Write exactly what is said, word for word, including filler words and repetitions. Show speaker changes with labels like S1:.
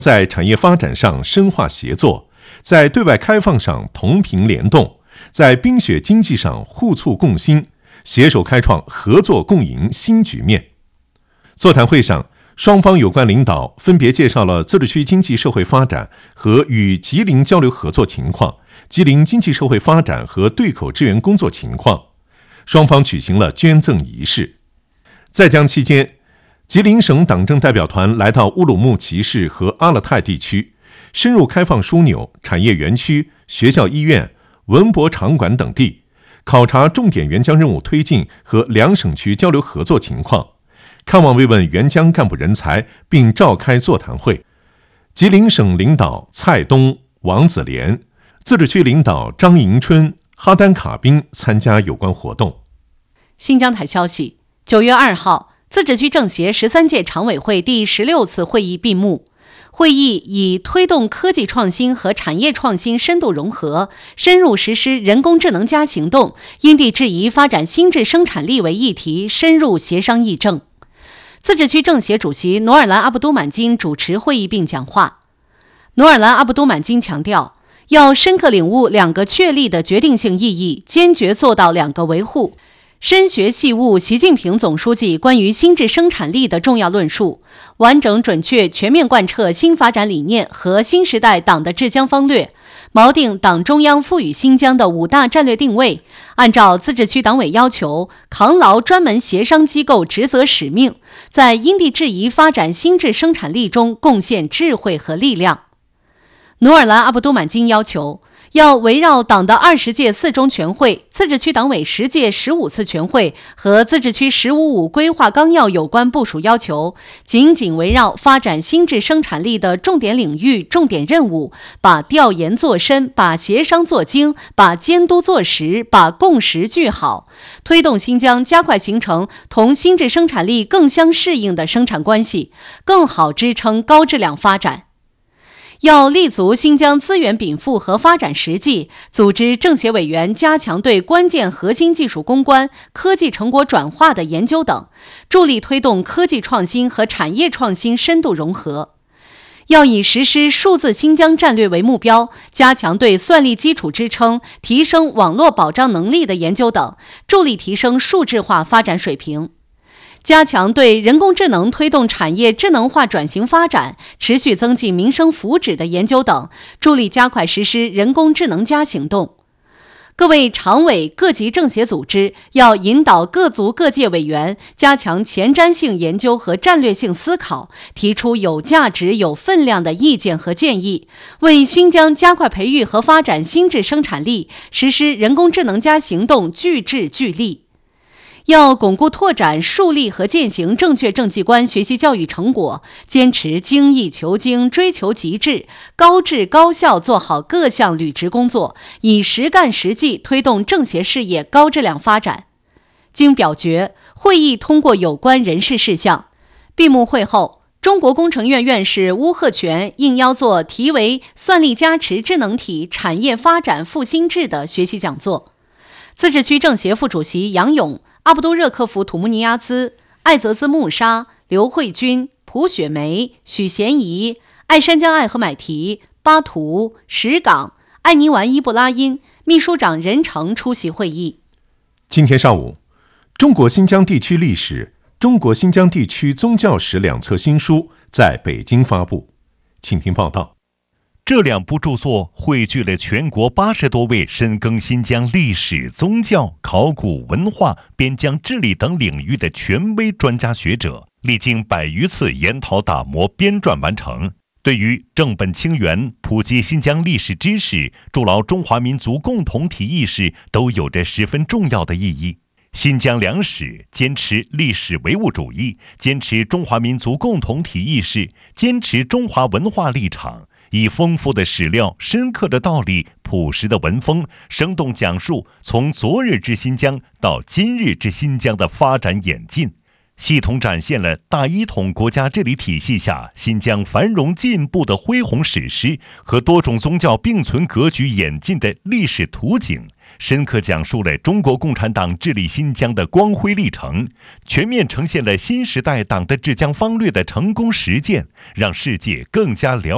S1: 在产业发展上深化协作，在对外开放上同频联动，在冰雪经济上互促共兴，携手开创合作共赢新局面。座谈会上，双方有关领导分别介绍了自治区经济社会发展和与吉林交流合作情况、吉林经济社会发展和对口支援工作情况。双方举行了捐赠仪式。在江期间，吉林省党政代表团来到乌鲁木齐市和阿勒泰地区，深入开放枢纽、产业园区、学校医院、文博场馆等地，考察重点援疆任务推进和两省区交流合作情况，看望慰问援疆干部人才，并召开座谈会。吉林省领导蔡东、王子莲，自治区领导张迎春、哈丹卡宾参加有关活动。
S2: 新疆台消息，九月二号，自治区政协十三届常委会第十六次会议闭幕。会议以推动科技创新和产业创新深度融合，深入实施人工智能加行动，因地制宜发展新质生产力为议题，深入协商议政。自治区政协主席努尔兰阿卜都满金主持会议并讲话。努尔兰阿卜都满金强调，要深刻领悟两个确立的决定性意义，坚决做到两个维护，深学细悟习近平总书记关于新质生产力的重要论述，完整准确全面贯彻新发展理念和新时代党的治疆方略，锚定党中央赋予新疆的五大战略定位，按照自治区党委要求，扛牢专门协商机构职责使命，在因地制宜发展新质生产力中贡献智慧和力量。努尔兰阿卜都满金要求，要围绕党的二十届四中全会、自治区党委十届十五次全会和自治区“十五五”规划纲要有关部署要求，紧紧围绕发展新质生产力的重点领域、重点任务，把调研做深，把协商做精，把监督做实，把共识聚好，推动新疆加快形成同新质生产力更相适应的生产关系，更好支撑高质量发展。要立足新疆资源禀赋和发展实际，组织政协委员加强对关键核心技术攻关、科技成果转化的研究等，助力推动科技创新和产业创新深度融合。要以实施数字新疆战略为目标，加强对算力基础支撑、提升网络保障能力的研究等，助力提升数字化发展水平。加强对人工智能推动产业智能化转型发展、持续增进民生福祉的研究等，助力加快实施人工智能加行动。各位常委、各级政协组织要引导各族各界委员加强前瞻性研究和战略性思考，提出有价值、有分量的意见和建议，为新疆加快培育和发展新质生产力、实施人工智能加行动聚智聚力。要巩固拓展树立和践行正确政绩观学习教育成果，坚持精益求精，追求极致，高质高效做好各项履职工作，以实干实际推动政协事业高质量发展。经表决，会议通过有关人事事项。闭幕会后，中国工程院院士邬贺铨应邀做题为《算力加持智能体产业发展复兴制》的学习讲座。自治区政协副主席杨勇、阿卜都热克夫土木尼亚兹、艾泽兹穆沙、刘慧君、蒲雪梅、许贤怡、爱山江爱和买提、巴图、石岗、艾尼完伊布拉因、秘书长任成出席会议。
S1: 今天上午，中国新疆地区历史、中国新疆地区宗教史两册新书在北京发布，请听报道。
S3: 这两部著作汇聚了全国八十多位深耕新疆历史、宗教、考古、文化、边疆治理等领域的权威专家学者，历经百余次研讨打磨编撰完成，对于正本清源、普及新疆历史知识、筑牢中华民族共同体意识都有着十分重要的意义。新疆两史坚持历史唯物主义，坚持中华民族共同体意识，坚持中华文化立场，以丰富的史料、深刻的道理、朴实的文风，生动讲述从昨日之新疆到今日之新疆的发展演进，系统展现了大一统国家治理体系下新疆繁荣进步的恢宏史诗和多种宗教并存格局演进的历史图景，深刻讲述了中国共产党治理新疆的光辉历程，全面呈现了新时代党的治疆方略的成功实践，让世界更加了